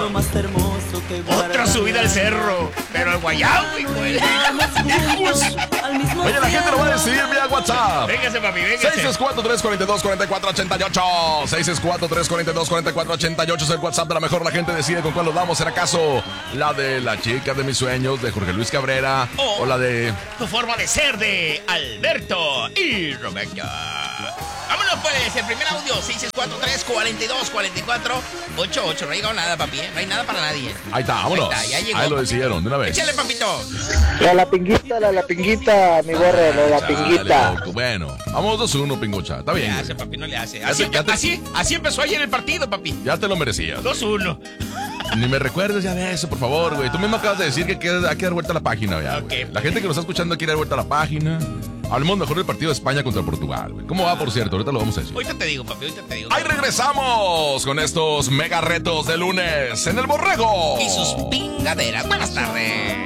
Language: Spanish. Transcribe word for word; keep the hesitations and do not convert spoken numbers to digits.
lo más hermoso que Otra subida al cerro, pero al Guayabo, güey. Oye, la gente lo va a decir vía WhatsApp. Véngase, papi, véngase. seis seis cuatro, tres cuatro dos, cuatro cuatro ocho ocho. seis seis cuatro, tres cuatro dos, cuatro cuatro ocho ocho es el WhatsApp de la mejor. La gente decide con cuál los damos. ¿Será acaso la de La chica de mis sueños de Jorge Luis Cabrera? Oh, o la de Tu forma de ser de Alberto y Roberto. Vámonos pues, el primer audio, seis seis cuatro, tres cuatro dos, cuatro cuatro ocho ocho. No ha llegado nada, papi, ¿eh? No hay nada para nadie. Ahí está, vámonos. Ahí, está, ya llegó, Ahí lo papi. decidieron de una vez. Échale, papito. La la pinguita, la la pinguita, mi borre, la la Dale, pinguita. loco. Bueno, vamos dos uno, pingocha. Está No bien, le güey. hace, papi, no le hace. Ya Así, te- ya te- así, así empezó ayer el partido, papi. Ya te lo merecías. dos uno. Ni me recuerdes ya de eso, por favor, güey. Tú mismo acabas de decir que queda- hay que dar vuelta a la página, ya, güey. Ok. La gente que nos está escuchando quiere dar vuelta a la página. Hablemos mejor del partido de España contra Portugal, güey. ¿Cómo va, por cierto? Ahorita lo vamos a decir. Ahorita te digo, papi, ahorita te digo. Ahí regresamos con estos mega retos de lunes en el Borrego. Y sus pingaderas. Buenas tardes.